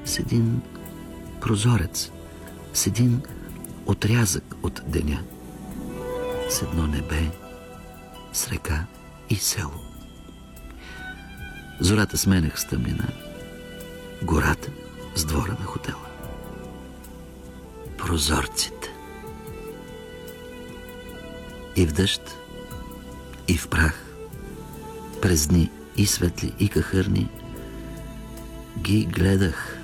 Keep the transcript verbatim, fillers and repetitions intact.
с един прозорец, с един отрязък от деня, с едно небе, с река и село. Зората сменях с тъмнина, гората с двора на хотела. Прозорците. И в дъжд, и в прах, през дни и светли, и кахърни, ги гледах